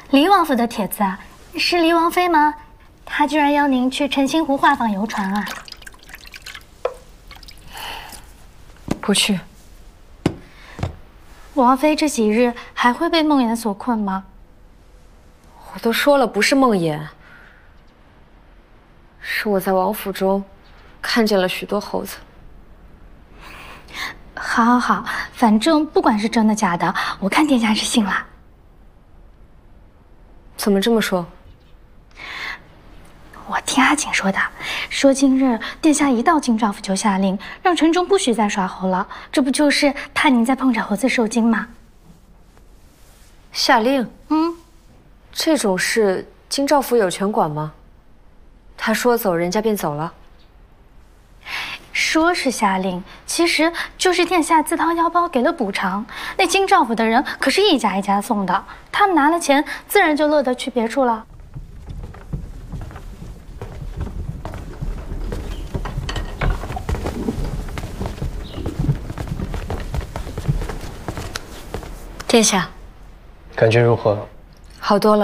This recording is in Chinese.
黎王府的帖子啊，是黎王妃吗？她居然邀您去澄清湖画舫游船啊！ 不去。 王妃这几日还会被梦魇所困吗？ 我都说了，不是梦魇，是我在王府中看见了许多猴子。 好，反正不管是真的假的，我看殿下是信了。 怎么这么说？ 我听阿锦说的，说今日殿下一到京兆府就下令，让城中不许再耍猴了，这不就是怕您再碰着猴子受惊吗？ 下令？这种事京兆府有权管吗？他说走，人家便走了。 说是下令，其实就是殿下自掏腰包给了补偿。那京兆府的人可是一家一家送的，他们拿了钱，自然就乐得去别处了。 殿下， 感觉如何？ 好多了。